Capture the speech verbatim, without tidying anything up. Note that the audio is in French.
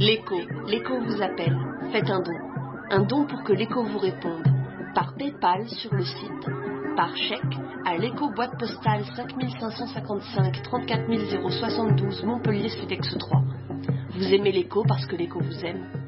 L'écho, l'écho vous appelle. Faites un don. Un don pour que l'écho vous réponde. Par PayPal sur le site, par chèque à l'écho boîte postale cinq cinq cent cinquante-cinq trente-quatre zéro soixante-douze Montpellier Cedex trois. Vous aimez l'écho parce que l'écho vous aime.